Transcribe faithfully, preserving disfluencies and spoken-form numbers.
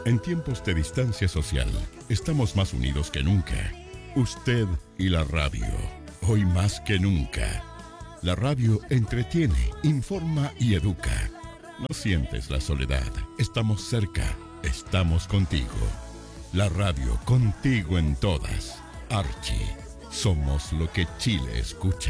En tiempos de distancia social, estamos más unidos que nunca. Usted y la radio, hoy más que nunca. La radio entretiene, informa y educa. No sientes la soledad, estamos cerca, estamos contigo. La radio contigo en todas. Archie, somos lo que Chile escucha.